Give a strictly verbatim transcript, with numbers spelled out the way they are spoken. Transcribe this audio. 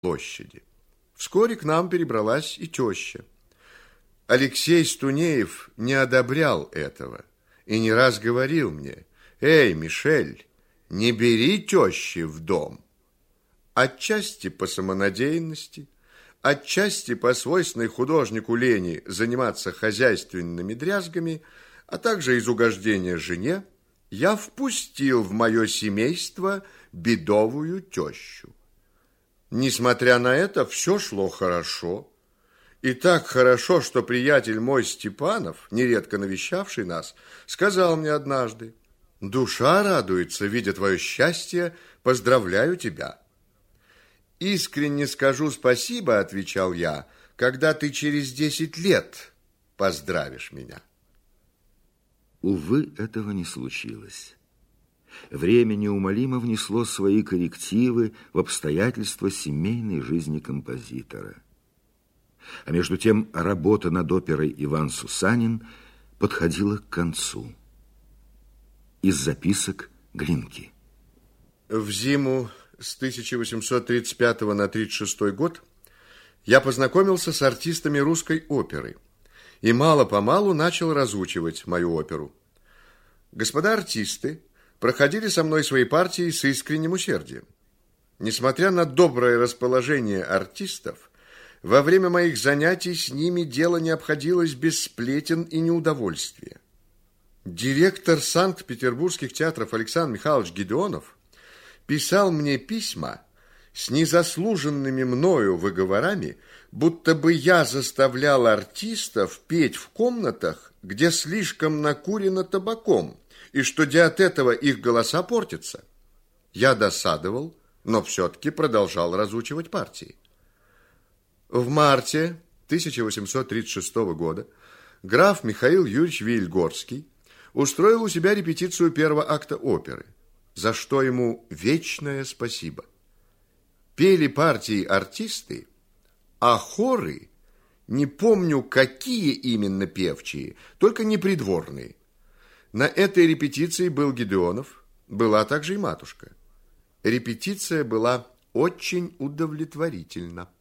площади. Вскоре к нам перебралась и теща. Алексей Стунеев не одобрял этого и не раз говорил мне: «Эй, Мишель, не бери тещи в дом». Отчасти по самонадеянности, отчасти по свойственной художнику лени заниматься хозяйственными дрязгами, а также из угождения жене, я впустил в мое семейство бедовую тещу. Несмотря на это, все шло хорошо. И так хорошо, что приятель мой Степанов, нередко навещавший нас, сказал мне однажды: «Душа радуется, видя твое счастье, поздравляю тебя». «Искренне скажу спасибо, — отвечал я, — когда ты через десять лет поздравишь меня». Увы, этого не случилось. Время неумолимо внесло свои коррективы в обстоятельства семейной жизни композитора. А между тем работа над оперой «Иван Сусанин» подходила к концу. Из записок Глинки. В зиму с тысяча восемьсот тридцать пятого на тридцать шестой год я познакомился с артистами русской оперы и мало-помалу начал разучивать мою оперу. Господа артисты проходили со мной свои партии с искренним усердием. Несмотря на доброе расположение артистов, во время моих занятий с ними дело не обходилось без сплетен и неудовольствия. Директор Санкт-Петербургских театров Александр Михайлович Гедеонов писал мне письма с незаслуженными мною выговорами, будто бы я заставлял артистов петь в комнатах, где слишком накурено табаком, и что де от этого их голоса портятся. Я досадовал, но все-таки продолжал разучивать партии. В марте тысяча восемьсот тридцать шестого года граф Михаил Юрьевич Вильгорский устроил у себя репетицию первого акта оперы, за что ему вечное спасибо. Пели партии артисты, а хоры, не помню, какие именно певчие, только не придворные. На этой репетиции был Гедеонов, была также и матушка. Репетиция была очень удовлетворительна.